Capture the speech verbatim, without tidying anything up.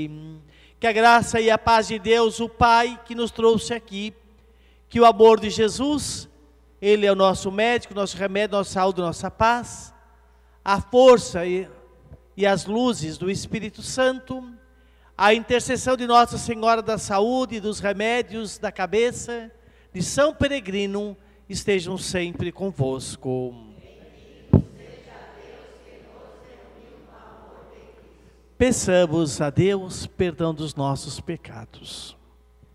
Que a graça e a paz de Deus, o Pai, que nos trouxe aqui, que o amor de Jesus, Ele é o nosso médico, nosso remédio, nossa saúde, nossa paz, a força e, e as luzes do Espírito Santo, a intercessão de Nossa Senhora da Saúde, dos remédios da cabeça, de São Peregrino, estejam sempre convosco. Peçamos a Deus perdão dos nossos pecados.